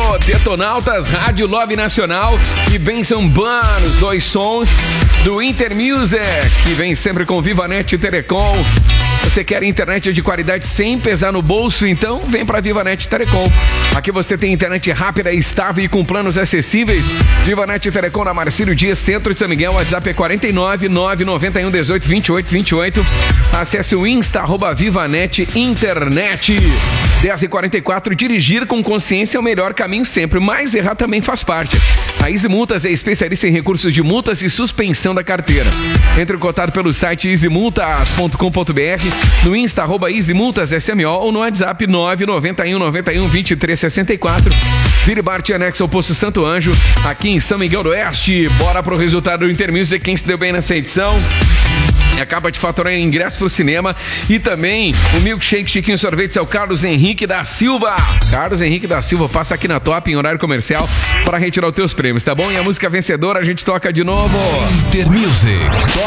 Detonautas, Rádio Love Nacional e Benção Ban, os dois sons do Intermusic, que vem sempre com Vivanet Telecom. Você quer internet de qualidade sem pesar no bolso? Então vem para Vivanet Telecom. Aqui você tem internet rápida, estável e com planos acessíveis. Vivanet Telecom na Marcílio Dias, Centro de São Miguel. WhatsApp é 49991182828. Acesse o Insta, @Vivanet Internet. 10h44, dirigir com consciência é o melhor caminho sempre, mas errar também faz parte. A Easy Multas é especialista em recursos de multas e suspensão da carteira. Entre em contato pelo site easymultas.com.br, no Insta, @EasyMultasSMO ou no WhatsApp 991912364. Diribarte anexo ao Poço Santo Anjo, aqui em São Miguel do Oeste. Bora pro resultado do Intermusic, quem se deu bem nessa edição. Acaba de faturar ingresso pro cinema e também o Milkshake Chiquinho Sorvetes é o Carlos Henrique da Silva. Carlos Henrique da Silva passa aqui na Top em horário comercial para retirar os teus prêmios, tá bom? E a música vencedora a gente toca de novo. Intermusic.